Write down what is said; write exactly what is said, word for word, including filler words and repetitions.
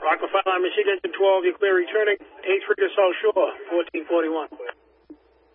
Rockland Fire Line, Michigan, twelve, you're clear returning. eight Trigger South Shore, fourteen forty-one.